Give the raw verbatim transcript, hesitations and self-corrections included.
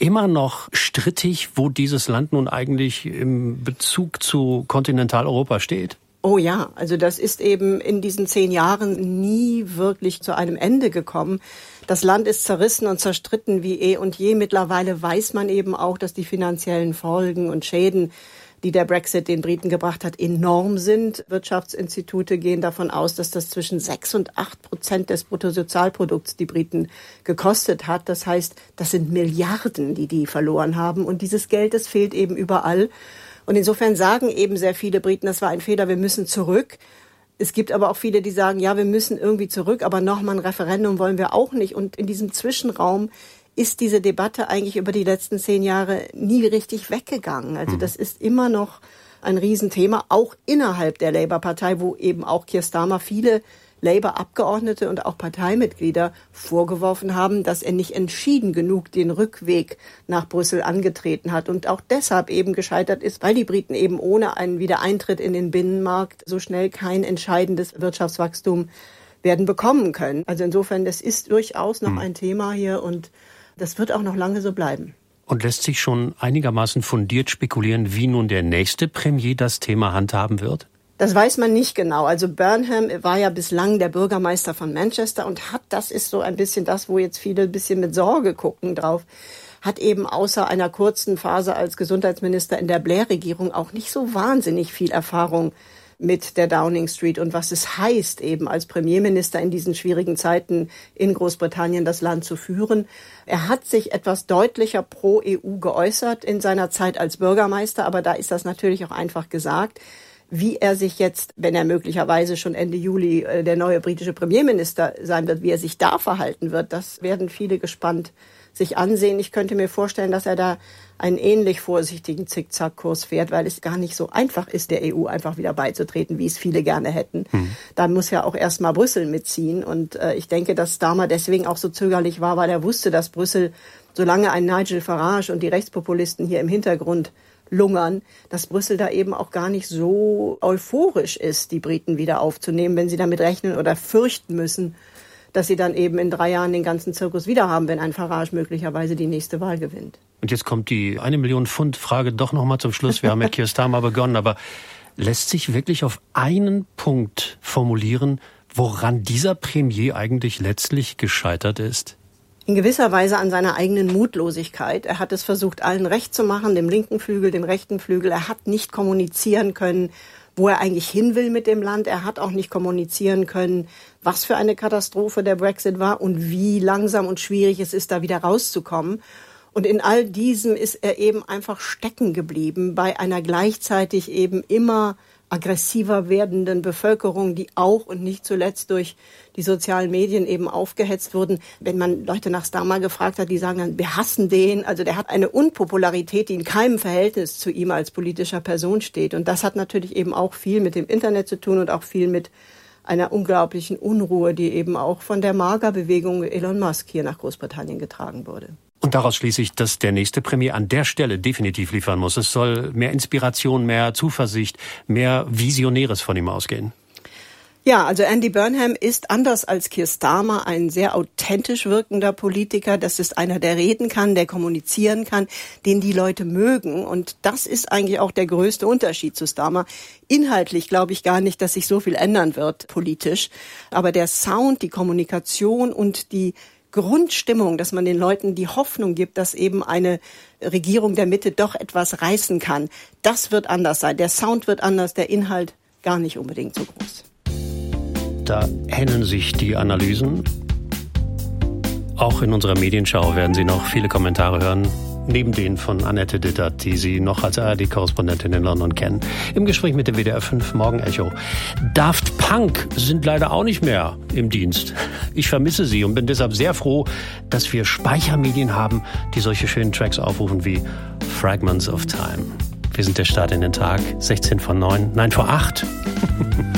immer noch strittig, wo dieses Land nun eigentlich im Bezug zu Kontinentaleuropa steht? Oh ja, also das ist eben in diesen zehn Jahren nie wirklich zu einem Ende gekommen. Das Land ist zerrissen und zerstritten wie eh und je. Mittlerweile weiß man eben auch, dass die finanziellen Folgen und Schäden, die der Brexit den Briten gebracht hat, enorm sind. Wirtschaftsinstitute gehen davon aus, dass das zwischen sechs und acht Prozent des Bruttosozialprodukts die Briten gekostet hat. Das heißt, das sind Milliarden, die die verloren haben. Und dieses Geld, das fehlt eben überall. Und insofern sagen eben sehr viele Briten, das war ein Fehler, wir müssen zurück. Es gibt aber auch viele, die sagen, ja, wir müssen irgendwie zurück, aber nochmal ein Referendum wollen wir auch nicht. Und in diesem Zwischenraum ist diese Debatte eigentlich über die letzten zehn Jahre nie richtig weggegangen. Also das ist immer noch ein Riesenthema, auch innerhalb der Labour-Partei, wo eben auch Keir Starmer viele Labour-Abgeordnete und auch Parteimitglieder vorgeworfen haben, dass er nicht entschieden genug den Rückweg nach Brüssel angetreten hat und auch deshalb eben gescheitert ist, weil die Briten eben ohne einen Wiedereintritt in den Binnenmarkt so schnell kein entscheidendes Wirtschaftswachstum werden bekommen können. Also insofern, das ist durchaus noch hm. ein Thema hier und das wird auch noch lange so bleiben. Und lässt sich schon einigermaßen fundiert spekulieren, wie nun der nächste Premier das Thema handhaben wird? Das weiß man nicht genau. Also Burnham war ja bislang der Bürgermeister von Manchester und hat, das ist so ein bisschen das, wo jetzt viele ein bisschen mit Sorge gucken drauf, hat eben außer einer kurzen Phase als Gesundheitsminister in der Blair-Regierung auch nicht so wahnsinnig viel Erfahrung mit der Downing Street und was es heißt, eben als Premierminister in diesen schwierigen Zeiten in Großbritannien das Land zu führen. Er hat sich etwas deutlicher pro E U geäußert in seiner Zeit als Bürgermeister, aber da ist das natürlich auch einfach gesagt. Wie er sich jetzt, wenn er möglicherweise schon Ende Juli äh, der neue britische Premierminister sein wird, wie er sich da verhalten wird, das werden viele gespannt sich ansehen. Ich könnte mir vorstellen, dass er da einen ähnlich vorsichtigen Zickzackkurs fährt, weil es gar nicht so einfach ist, der E U einfach wieder beizutreten, wie es viele gerne hätten. Hm. Da muss ja auch erst mal Brüssel mitziehen. Und äh, ich denke, dass Starmer deswegen auch so zögerlich war, weil er wusste, dass Brüssel, solange ein Nigel Farage und die Rechtspopulisten hier im Hintergrund lungern, dass Brüssel da eben auch gar nicht so euphorisch ist, die Briten wieder aufzunehmen, wenn sie damit rechnen oder fürchten müssen, dass sie dann eben in drei Jahren den ganzen Zirkus wieder haben, wenn ein Farage möglicherweise die nächste Wahl gewinnt. Und jetzt kommt die eine Million Pfund Frage doch noch mal zum Schluss. Wir haben mit Keir Starmer begonnen, aber lässt sich wirklich auf einen Punkt formulieren, woran dieser Premier eigentlich letztlich gescheitert ist? In gewisser Weise an seiner eigenen Mutlosigkeit. Er hat es versucht, allen recht zu machen, dem linken Flügel, dem rechten Flügel. Er hat nicht kommunizieren können, wo er eigentlich hin will mit dem Land. Er hat auch nicht kommunizieren können, was für eine Katastrophe der Brexit war und wie langsam und schwierig es ist, da wieder rauszukommen. Und in all diesem ist er eben einfach stecken geblieben bei einer gleichzeitig eben immer aggressiver werdenden Bevölkerung, die auch und nicht zuletzt durch die sozialen Medien eben aufgehetzt wurden. Wenn man Leute nach Starmer gefragt hat, die sagen dann, wir hassen den. Also der hat eine Unpopularität, die in keinem Verhältnis zu ihm als politischer Person steht. Und das hat natürlich eben auch viel mit dem Internet zu tun und auch viel mit einer unglaublichen Unruhe, die eben auch von der MAGA-Bewegung Elon Musk hier nach Großbritannien getragen wurde. Und daraus schließe ich, dass der nächste Premier an der Stelle definitiv liefern muss. Es soll mehr Inspiration, mehr Zuversicht, mehr Visionäres von ihm ausgehen. Ja, also Andy Burnham ist anders als Keir Starmer ein sehr authentisch wirkender Politiker. Das ist einer, der reden kann, der kommunizieren kann, den die Leute mögen. Und das ist eigentlich auch der größte Unterschied zu Starmer. Inhaltlich glaube ich gar nicht, dass sich so viel ändern wird politisch. Aber der Sound, die Kommunikation und die Grundstimmung, dass man den Leuten die Hoffnung gibt, dass eben eine Regierung der Mitte doch etwas reißen kann, das wird anders sein. Der Sound wird anders, der Inhalt gar nicht unbedingt so groß. Da ähneln sich die Analysen. Auch in unserer Medienschau werden Sie noch viele Kommentare hören, neben denen von Annette Dittert, die Sie noch als A R D-Korrespondentin in London kennen. Im Gespräch mit dem W D R fünf Morgen-Echo. Daft Punk sind leider auch nicht mehr im Dienst. Ich vermisse sie und bin deshalb sehr froh, dass wir Speichermedien haben, die solche schönen Tracks aufrufen wie Fragments of Time. Wir sind der Start in den Tag, sechzehn vor neun, nein vor acht.